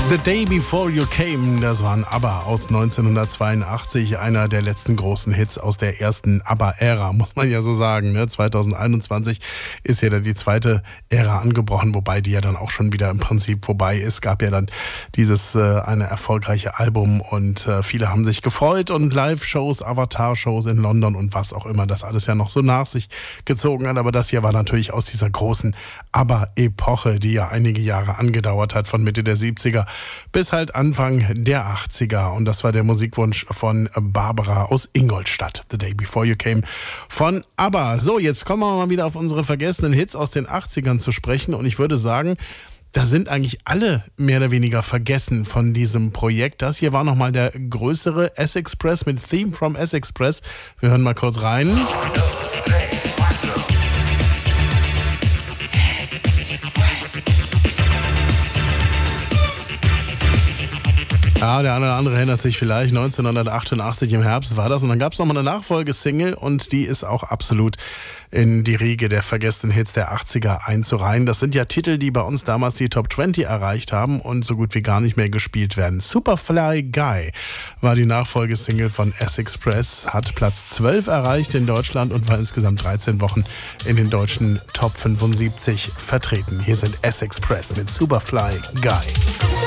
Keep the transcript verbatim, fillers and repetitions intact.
The Day Before You Came, das war ein ABBA aus neunzehnhundertzweiundachtzig, einer der letzten großen Hits aus der ersten ABBA-Ära, muss man ja so sagen. Ne? zweitausendeinundzwanzig ist ja dann die zweite Ära angebrochen, wobei die ja dann auch schon wieder im Prinzip vorbei ist. Gab ja dann dieses äh, eine erfolgreiche Album und äh, viele haben sich gefreut und Live-Shows, Avatar-Shows in London und was auch immer, das alles ja noch so nach sich gezogen hat. Aber das hier war natürlich aus dieser großen ABBA-Epoche, die ja einige Jahre angedauert hat, von Mitte der siebziger bis halt Anfang der achtziger. Und das war der Musikwunsch von Barbara aus Ingolstadt. The Day Before You Came von ABBA. So, jetzt kommen wir mal wieder auf unsere vergessenen Hits aus den achtzigern zu sprechen. Und ich würde sagen, da sind eigentlich alle mehr oder weniger vergessen von diesem Projekt. Das hier war nochmal der größere S-Express mit Theme from S-Express. Wir hören mal kurz rein. Ja, der eine oder andere erinnert sich vielleicht, neunzehnhundertachtundachtzig im Herbst war das. Und dann gab es nochmal eine Nachfolgesingle und die ist auch absolut in die Riege der vergessenen Hits der achtziger einzureihen. Das sind ja Titel, die bei uns damals die Top zwanzig erreicht haben und so gut wie gar nicht mehr gespielt werden. Superfly Guy war die Nachfolgesingle von S-Express, hat Platz zwölf erreicht in Deutschland und war insgesamt dreizehn Wochen in den deutschen Top fünfundsiebzig vertreten. Hier sind S-Express mit Superfly Guy.